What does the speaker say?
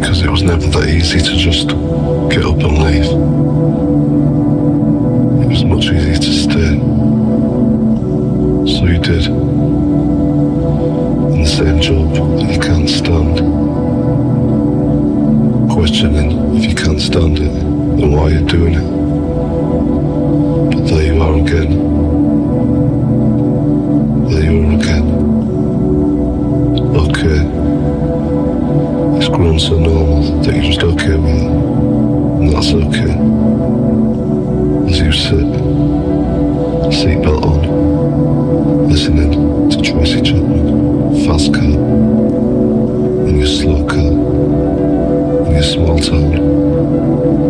because it was never that easy to just get up and leave. It was much easier to stay. So you did. In the same job that you can't stand. Questioning if you can't stand it, then why you're doing it. But there you are again. There you are again. Okay. It's grown so normal that you're just okay with it. And that's okay. As you sit, seatbelt on, listening to Tracy Chapman, fast car, in your slow car, in your small town.